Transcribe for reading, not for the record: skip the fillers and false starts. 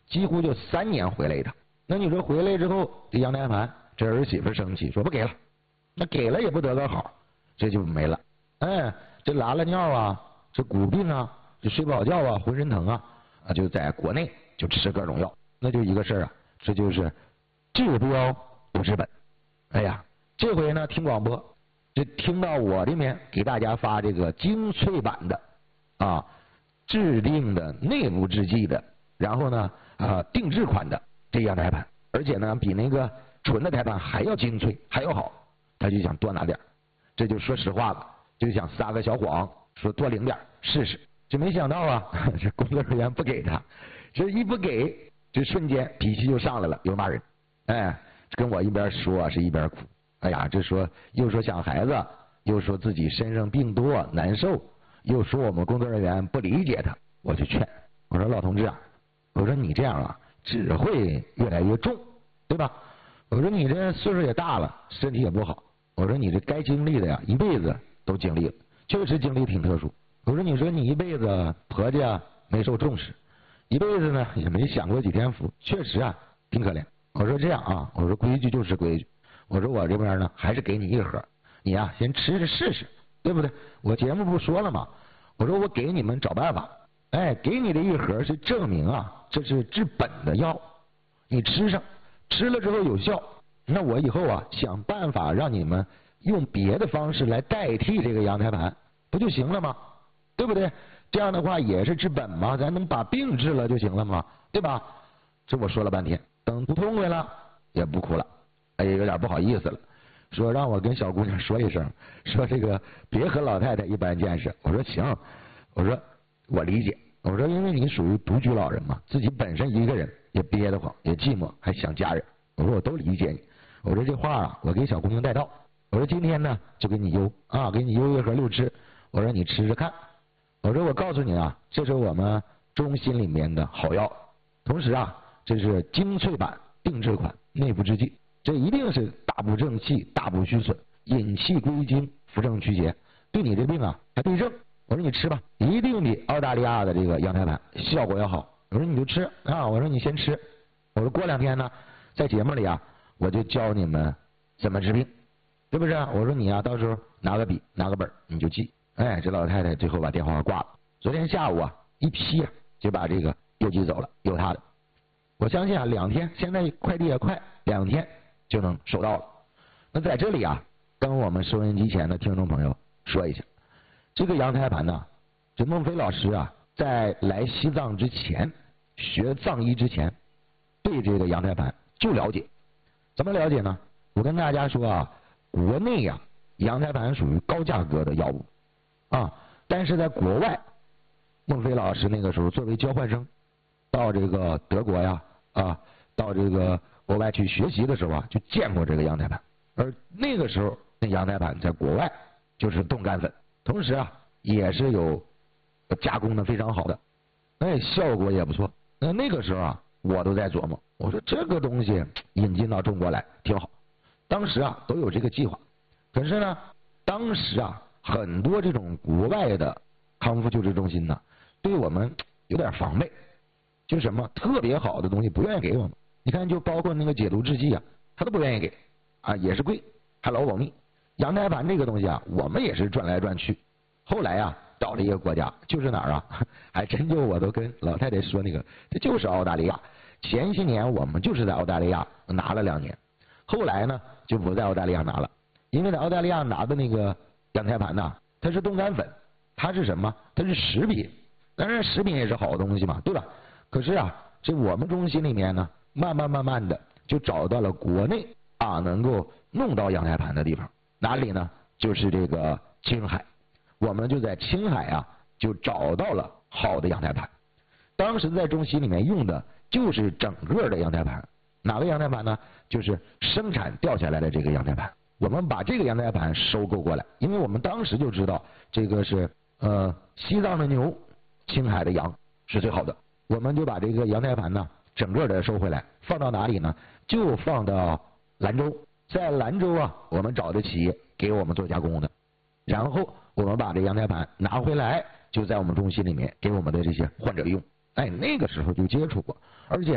几乎就3年回来一趟。那你说回来之后，这阳台盘，这儿媳妇生气，说不给了，那给了也不得个好，这就没了。哎，这拉了尿啊，这骨病啊，这睡不好觉啊，浑身疼啊，就在国内就吃各种药，那就一个事儿啊，这就是治标不治本。哎呀，这回呢听广播，就听到我这边给大家发这个精粹版的啊，制定的内部制剂的，然后呢定制款的这阳台盘，而且呢比那个纯的台盘还要精粹，还要好，他就想多拿点，这就说实话了，就想撒个小谎，说多领点试试。就没想到啊，这工作人员不给他，这一不给，这瞬间脾气就上来了，又骂人，哎，跟我一边说是一边哭。哎呀，这说又说想孩子，又说自己身上病多难受，又说我们工作人员不理解他。我就劝我说老同志啊，我说你这样啊只会越来越重，对吧？我说你这岁数也大了，身体也不好，我说你这该经历的呀一辈子都经历了，确实经历挺特殊。我说你说你一辈子婆家没受重视，一辈子呢也没享过几天福，确实啊挺可怜。我说这样啊，我说规矩就是规矩，我说我这边呢还是给你一盒，你啊先吃着试试，对不对？我节目不说了吗？我说我给你们找办法，哎，给你的一盒是证明啊这是治本的药，你吃上，吃了之后有效，那我以后啊想办法让你们用别的方式来代替这个阳台盘，不就行了吗？对不对？这样的话也是治本嘛，咱能把病治了就行了嘛，对吧？这我说了半天，等不痛快了也不哭了，哎，有点不好意思了，说让我跟小姑娘说一声，说这个别和老太太一般见识。我说行，我说我理解，我说因为你属于独居老人嘛，自己本身一个人也憋得慌，也寂寞，还想家人，我说我都理解你。我说这话啊，我给小姑娘带到。我说今天呢就给你邮啊，给你邮一盒6吃，我说你吃吃看。我说我告诉你啊，这是我们中心里面的好药，同时啊，这是精粹版定制款内部制剂，这一定是大补正气、大补虚损、引气归经、扶正祛邪，对你这病啊还对症。我说你吃吧，一定比澳大利亚的这个阳台盘效果要好。我说你就吃啊，我说你先吃。我说过2天呢，在节目里啊，我就教你们怎么治病，是不是？我说你啊，到时候拿个笔拿个本你就记。哎，这老太太最后把电话挂了。昨天下午啊，一批啊就把这个邮寄走了，邮他的。我相信啊，2天，现在快递也快，2天就能收到了。那在这里啊，跟我们收音机前的听众朋友说一下，这个阳台盘呢，这孟非老师啊，在来西藏之前，学藏医之前，对这个阳台盘就了解。怎么了解呢？我跟大家说啊，国内呀，阳台盘属于高价格的药物啊，但是在国外，孟非老师那个时候作为交换生到这个德国呀到这个国外去学习的时候啊，就见过这个阳台盘，而那个时候那阳台盘在国外就是冻干粉，同时啊也是有加工的非常好的，哎，效果也不错。那个时候啊，我都在琢磨，我说这个东西引进到中国来挺好，当时啊都有这个计划，可是呢，当时啊很多这种国外的康复救治中心呢，对我们有点防备，就什么特别好的东西不愿意给我们。你看，就包括那个解毒制剂啊，他都不愿意给啊，也是贵，还老保密。阳台盘这个东西啊，我们也是转来转去，后来啊到了一个国家，就是哪儿啊？还真就我都跟老太太说那个，这就是澳大利亚。前些年我们就是在澳大利亚拿了2年，后来呢就不在澳大利亚拿了，因为在澳大利亚拿的那个阳台盘呐，它是冻干粉，它是什么？它是食品，当然食品也是好东西嘛，对吧？可是啊，这我们中心里面呢，慢慢的就找到了国内啊能够弄到阳台盘的地方，哪里呢？就是这个青海，我们就在青海啊就找到了好的阳台盘。当时在中心里面用的就是整个的阳台盘，哪个阳台盘呢？就是生产掉下来的这个阳台盘。我们把这个阳台盘收购过来，因为我们当时就知道这个是西藏的牛，青海的羊是最好的，我们就把这个阳台盘呢整个的收回来，放到哪里呢？就放到兰州，在兰州啊，我们找的企业给我们做加工的，然后我们把这阳台盘拿回来，就在我们中心里面给我们的这些患者用。哎，那个时候就接触过，而且